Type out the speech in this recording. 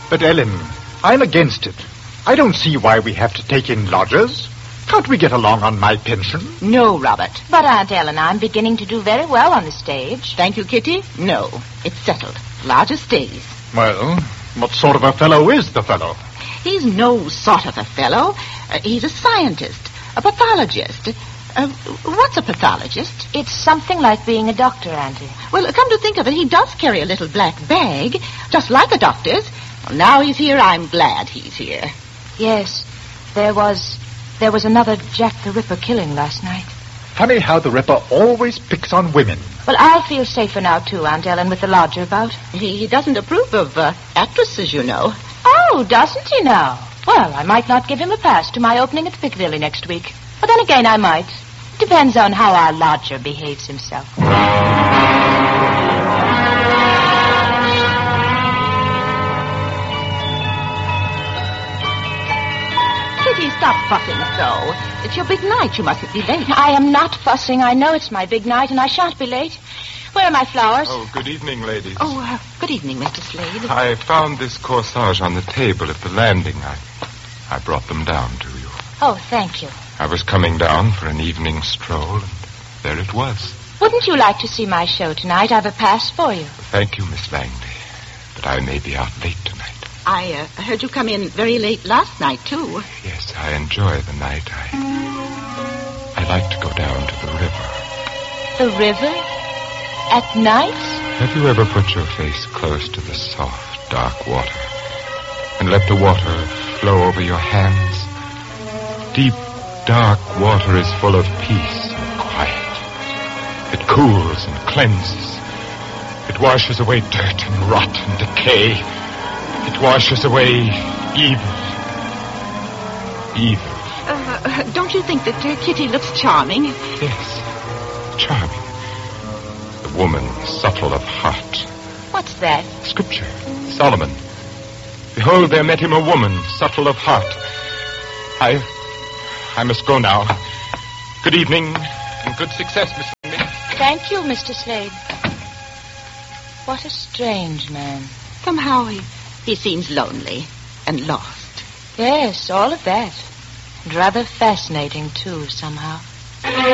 But, Ellen, I'm against it. I don't see why we have to take in lodgers. Can't we get along on my pension? No, Robert. But, Aunt Ellen, I'm beginning to do very well on the stage. Thank you, Kitty. No, it's settled. Lodger stays. Well, what sort of a fellow is the fellow? He's no sort of a fellow. He's a scientist, a pathologist. What's a pathologist? It's something like being a doctor, Auntie. Well, come to think of it, he does carry a little black bag, just like a doctor's. Well, now he's here, I'm glad he's here. Yes, there was another Jack the Ripper killing last night. Funny how the Ripper always picks on women. Well, I'll feel safer now, too, Aunt Ellen, with the lodger about. He doesn't approve of actresses, you know. Oh, doesn't he now? Well, I might not give him a pass to my opening at Piccadilly next week. But then again, I might. Depends on how our lodger behaves himself. Kitty, stop fussing so. It's your big night. You mustn't be late. I am not fussing. I know it's my big night, and I shan't be late. Where are my flowers? Oh, good evening, ladies. Oh, good evening, Mr. Slade. I found this corsage on the table at the landing. I brought them down to you. Oh, thank you. I was coming down for an evening stroll, and there it was. Wouldn't you like to see my show tonight? I've a pass for you. Thank you, Miss Langley, but I may be out late tonight. I heard you come in very late last night, too. Yes, I enjoy the night. I like to go down to the river. The river? At night? Have you ever put your face close to the soft, dark water and let the water flow over your hands? Deep, dark water is full of peace and quiet. It cools and cleanses. It washes away dirt and rot and decay. It washes away evil. Evil. Don't you think that Kitty looks charming? Yes, charming. The woman subtle of heart. What's that? Scripture. Solomon. Behold, there met him a woman subtle of heart. I must go now. Good evening and good success, Miss Langley. Thank you, Mr. Slade. What a strange man. Somehow he seems lonely and lost. Yes, all of that. And rather fascinating, too, somehow.